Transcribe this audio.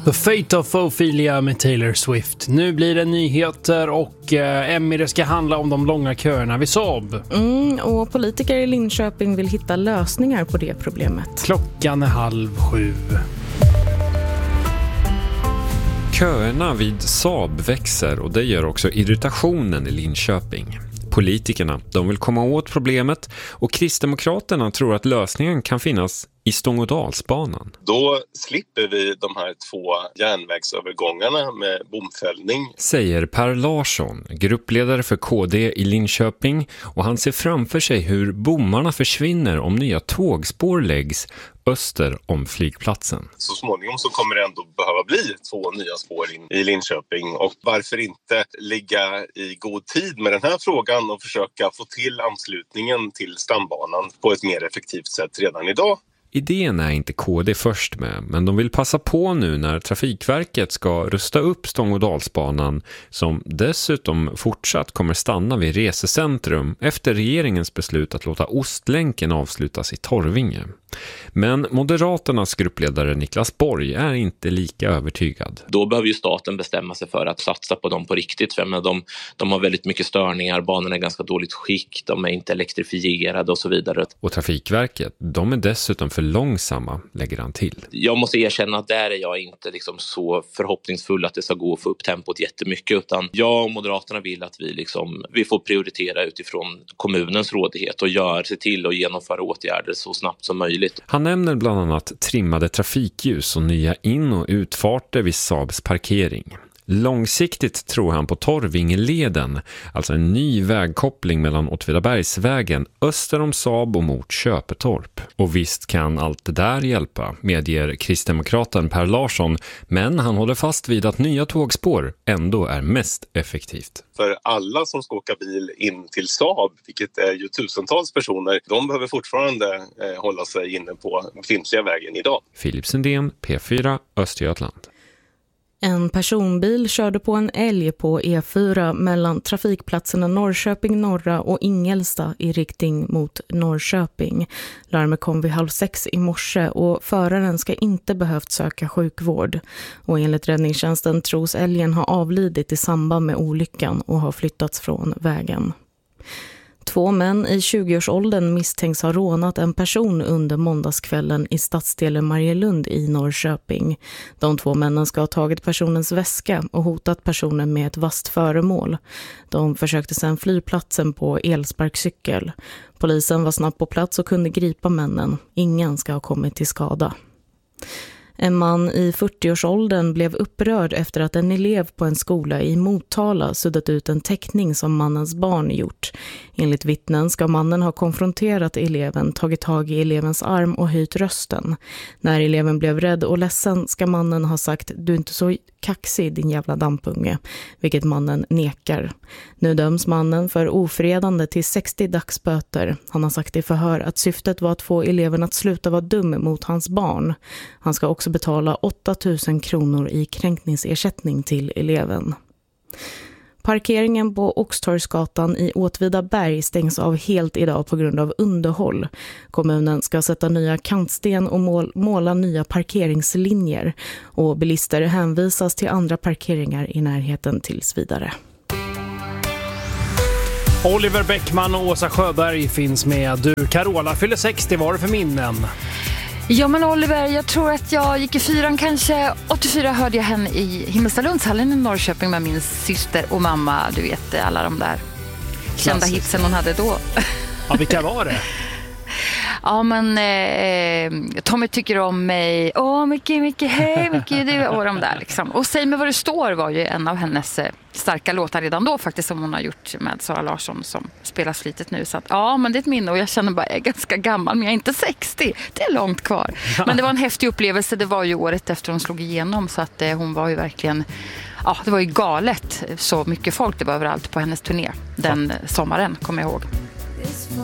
The Fate of Ophelia med Taylor Swift. Nu blir det nyheter och Emmy, det ska handla om de långa köerna vid Saab. Och politiker i Linköping vill hitta lösningar på det problemet. Klockan är 6:30. Köerna vid Saab växer och det gör också irritationen i Linköping. Politikerna, de vill komma åt problemet och Kristdemokraterna tror att lösningen kan finnas i Stångådalsbanan. Då slipper vi de här 2 järnvägsövergångarna med bomfällning. Säger Per Larsson, gruppledare för KD i Linköping, och han ser framför sig hur bommarna försvinner om nya tågspår läggs öster om flygplatsen. Så småningom så kommer det ändå behöva bli 2 nya spår in i Linköping, och varför inte ligga i god tid med den här frågan och försöka få till anslutningen till stambanan på ett mer effektivt sätt redan idag. Idén är inte KD först med, men de vill passa på nu när Trafikverket ska rusta upp Stångådalsbanan, som dessutom fortsatt kommer stanna vid resecentrum efter regeringens beslut att låta Ostlänken avslutas i Torvinge. Men Moderaternas gruppledare Niklas Borg är inte lika övertygad. Då behöver ju staten bestämma sig för att satsa på dem på riktigt. För de har väldigt mycket störningar, banorna är ganska dåligt skick, de är inte elektrifierade och så vidare. Och Trafikverket, de är dessutom för långsamma, lägger han till. Jag måste erkänna att där är jag inte så förhoppningsfull att det ska gå att få upp tempot jättemycket, utan jag och Moderaterna vill att vi får prioritera utifrån kommunens rådighet och se till att genomföra åtgärder så snabbt som möjligt. Han nämner bland annat trimmade trafikljus och nya in- och utfarter vid Saabs parkering. Långsiktigt tror han på Torvingeleden, alltså en ny vägkoppling mellan Åtvidabergsvägen öster om Saab och mot Köpetorp. Och visst kan allt det där hjälpa, medger kristdemokraten Per Larsson, men han håller fast vid att nya tågspår ändå är mest effektivt. För alla som ska åka bil in till Saab, vilket är ju tusentals personer, de behöver fortfarande hålla sig inne på befintliga vägen idag. Filip Sundén, P4, Östergötland. En personbil körde på en älg på E4 mellan trafikplatserna Norrköping norra och Ingelsta i riktning mot Norrköping. Larmet kom vid 5:30 i morse och föraren ska inte behövt söka sjukvård. Och enligt räddningstjänsten tros älgen ha avlidit i samband med olyckan och har flyttats från vägen. 2 män i 20-årsåldern misstänks ha rånat en person under måndagskvällen i stadsdelen Marielund i Norrköping. De 2 männen ska ha tagit personens väska och hotat personen med ett vasst föremål. De försökte sedan fly platsen på elsparkcykel. Polisen var snabbt på plats och kunde gripa männen. Ingen ska ha kommit till skada. En man i 40-årsåldern blev upprörd efter att en elev på en skola i Motala suddat ut en teckning som mannens barn gjort. Enligt vittnen ska mannen ha konfronterat eleven, tagit tag i elevens arm och höjt rösten. När eleven blev rädd och ledsen ska mannen ha sagt "Du är inte så kaxig din jävla dampunge", vilket mannen nekar. Nu döms mannen för ofredande till 60 dagsböter. Han har sagt i förhör att syftet var att få eleven att sluta vara dum mot hans barn. Han ska också betala 8 000 kronor i kränkningsersättning till eleven. Parkeringen på Oxtorgsgatan i Åtvidaberg stängs av helt idag på grund av underhåll. Kommunen ska sätta nya kantsten och måla nya parkeringslinjer. Och bilister hänvisas till andra parkeringar i närheten tills vidare. Oliver Bäckman och Åsa Sjöberg finns med. Du, Carola fyller 60, vad är det för minnen? Ja men Oliver, jag tror att jag gick i 4 kanske. 84 hörde jag henne i Himmelstalundshallen i Norrköping med min syster och mamma. Du vet, alla de där kända hitsen hon hade då. Ja, vilka var det? Ja men Tommy tycker om mig. Mycket, hej mycket du. Och de där liksom. Och Säg mig vad du står var ju en av hennes starka låtar redan då faktiskt, som hon har gjort med Sara Larsson som spelar flitigt nu. Så att, ja men det är ett minne och jag känner bara jag är ganska gammal men jag är inte 60. Det är långt kvar. Men det var en häftig upplevelse, det var ju året efter hon slog igenom så att hon var ju verkligen, ja det var ju galet så mycket folk det var överallt på hennes turné den sommaren kommer jag ihåg.